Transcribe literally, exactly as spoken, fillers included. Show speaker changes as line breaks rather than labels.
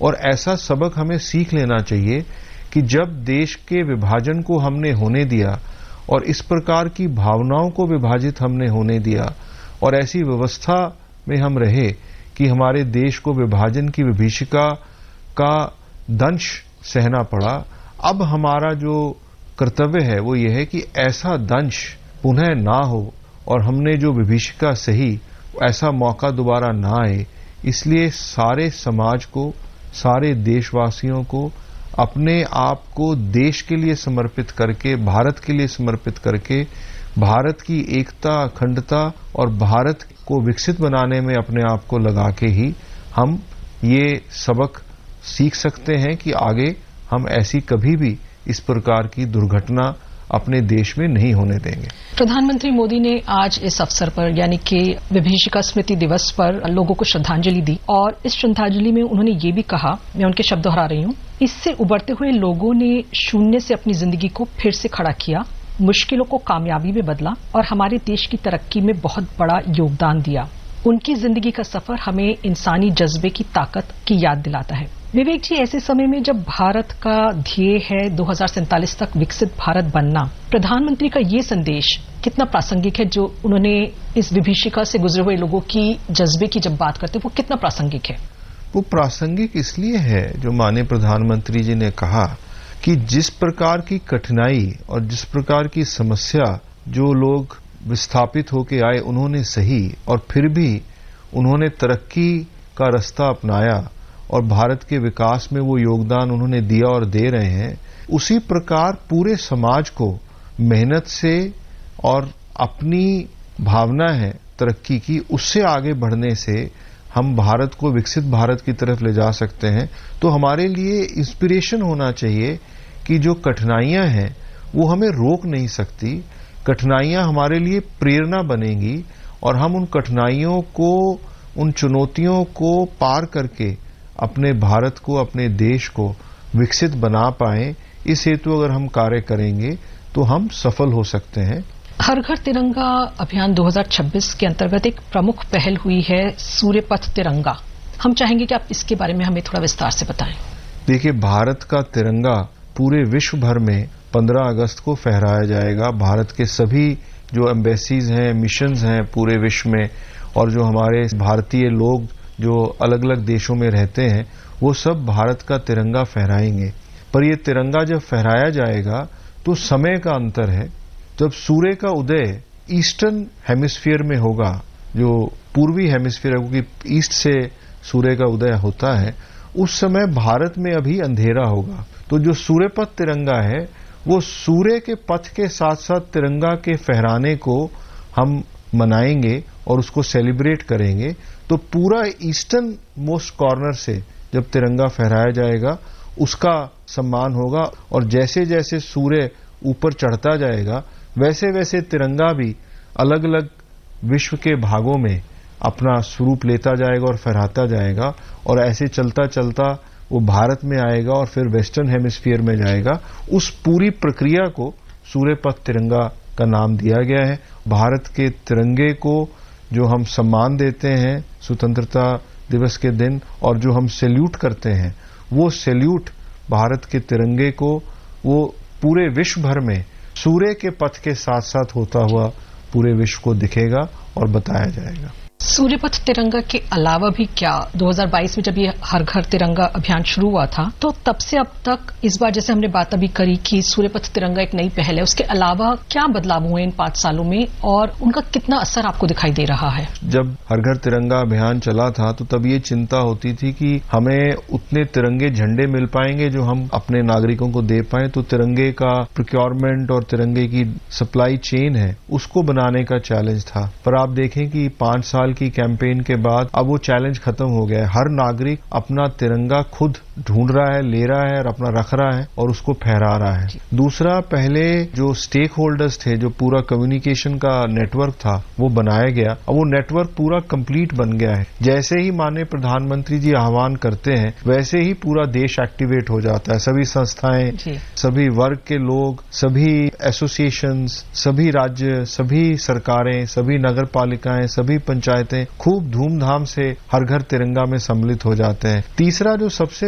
और ऐसा सबक हमें सीख लेना चाहिए कि जब देश के विभाजन को हमने होने दिया और इस प्रकार की भावनाओं को विभाजित हमने होने दिया और ऐसी व्यवस्था में हम रहे कि हमारे देश को विभाजन की विभीषिका का दंश सहना पड़ा, अब हमारा जो कर्तव्य है वो ये है कि ऐसा दंश पुनः ना हो और हमने जो विभीषिका सही ऐसा मौका दोबारा ना आए। इसलिए सारे समाज को, सारे देशवासियों को अपने आप को देश के लिए समर्पित करके, भारत के लिए समर्पित करके, भारत की एकता, अखंडता और भारत को विकसित बनाने में अपने आप को लगा के ही हम ये सबक सीख सकते हैं कि आगे हम ऐसी कभी भी इस प्रकार की दुर्घटना अपने देश में नहीं होने देंगे।
प्रधानमंत्री मोदी ने आज इस अवसर पर यानी कि विभीषिका स्मृति दिवस पर लोगों को श्रद्धांजलि दी और इस श्रद्धांजलि में उन्होंने ये भी कहा, मैं उनके शब्द दोहरा रही हूं, इससे उभरते हुए लोगों ने शून्य से अपनी जिंदगी को फिर से खड़ा किया, मुश्किलों को कामयाबी में बदला और हमारे देश की तरक्की में बहुत बड़ा योगदान दिया। उनकी जिंदगी का सफर हमें इंसानी जज्बे की ताकत की याद दिलाता है। विवेक जी, ऐसे समय में जब भारत का ध्येय है दो हज़ार सैंतालीस तक विकसित भारत बनना, प्रधानमंत्री का ये संदेश कितना प्रासंगिक है? जो उन्होंने इस विभीषिका से गुजरे हुए लोगों की जज्बे की जब बात करते हैं, वो कितना प्रासंगिक है?
वो प्रासंगिक इसलिए है जो माननीय प्रधानमंत्री जी ने कहा कि जिस प्रकार की कठिनाई और जिस प्रकार की समस्या जो लोग विस्थापित होके आए उन्होंने सही और फिर भी उन्होंने तरक्की का रास्ता अपनाया और भारत के विकास में वो योगदान उन्होंने दिया और दे रहे हैं, उसी प्रकार पूरे समाज को मेहनत से और अपनी भावना है तरक्की की, उससे आगे बढ़ने से हम भारत को विकसित भारत की तरफ ले जा सकते हैं। तो हमारे लिए इंस्पिरेशन होना चाहिए कि जो कठिनाइयां हैं वो हमें रोक नहीं सकती, कठिनाइयां हमारे लिए प्रेरणा बनेंगी और हम उन कठिनाइयों को, उन चुनौतियों को पार करके अपने भारत को, अपने देश को विकसित बना पाएं। इस हेतु अगर हम कार्य करेंगे तो हम सफल हो सकते हैं।
हर घर तिरंगा अभियान दो हज़ार छब्बीस के अंतर्गत एक प्रमुख पहल हुई है सूर्यपथ तिरंगा। हम चाहेंगे कि आप इसके बारे में हमें थोड़ा विस्तार से बताएं।
देखिए, भारत का तिरंगा पूरे विश्व भर में पंद्रह अगस्त को फहराया जाएगा। भारत के सभी जो एम्बेसीज हैं, मिशंस हैं पूरे विश्व में, और जो हमारे भारतीय लोग जो अलग अलग देशों में रहते हैं, वो सब भारत का तिरंगा फहराएंगे। पर ये तिरंगा जब फहराया जाएगा तो समय का अंतर है। जब सूर्य का उदय ईस्टर्न हेमिस्फीयर में होगा, जो पूर्वी हेमिस्फीयर है, क्योंकि ईस्ट से सूर्य का उदय होता है, उस समय भारत में अभी अंधेरा होगा। तो जो सूर्यपथ तिरंगा है वो सूर्य के पथ के साथ साथ तिरंगा के फहराने को हम मनाएंगे और उसको सेलिब्रेट करेंगे। तो पूरा ईस्टर्न मोस्ट कॉर्नर से जब तिरंगा फहराया जाएगा उसका सम्मान होगा, और जैसे जैसे सूर्य ऊपर चढ़ता जाएगा वैसे वैसे तिरंगा भी अलग अलग विश्व के भागों में अपना स्वरूप लेता जाएगा और फहराता जाएगा, और ऐसे चलता चलता वो भारत में आएगा और फिर वेस्टर्न हेमिस्फीयर में जाएगा। उस पूरी प्रक्रिया को सूर्यपथ तिरंगा का नाम दिया गया है। भारत के तिरंगे को जो हम सम्मान देते हैं स्वतंत्रता दिवस के दिन, और जो हम सैल्यूट करते हैं, वो सैल्यूट भारत के तिरंगे को वो पूरे विश्व भर में सूर्य के पथ के साथ साथ होता हुआ पूरे विश्व को दिखेगा और बताया जाएगा।
सूर्यपथ तिरंगा के अलावा भी क्या दो हज़ार बाईस में जब ये हर घर तिरंगा अभियान शुरू हुआ था तो तब से अब तक, इस बार जैसे हमने बात अभी करी कि सूर्यपथ तिरंगा एक नई पहल है, उसके अलावा क्या बदलाव हुए इन पांच सालों में और उनका कितना असर आपको दिखाई दे रहा है? जब
हर घर तिरंगा अभियान चला था तो तब ये चिंता होती थी कि हमें उतने तिरंगे झंडे मिल पाएंगे जो हम अपने नागरिकों को दे पाए। तो तिरंगे का प्रोक्योरमेंट और तिरंगे की सप्लाई चेन है उसको बनाने का चैलेंज था। पर आप देखें कि पांच साल की कैंपेन के बाद अब वो चैलेंज खत्म हो गया है। हर नागरिक अपना तिरंगा खुद ढूंढ रहा है, ले रहा है और अपना रख रहा है और उसको फहरा रहा है। दूसरा, पहले जो स्टेक होल्डर्स थे, जो पूरा कम्युनिकेशन का नेटवर्क था, वो बनाया गया। अब वो नेटवर्क पूरा कंप्लीट बन गया है। जैसे ही माननीय प्रधानमंत्री जी आह्वान करते हैं वैसे ही पूरा देश एक्टिवेट हो जाता है। सभी संस्थाएं, सभी वर्ग के लोग, सभी एसोसिएशंस, सभी राज्य, सभी सरकारें, सभी नगर पालिकाएं, सभी पंचायतें खूब धूमधाम से हर घर तिरंगा में सम्मिलित हो जाते हैं। तीसरा जो सबसे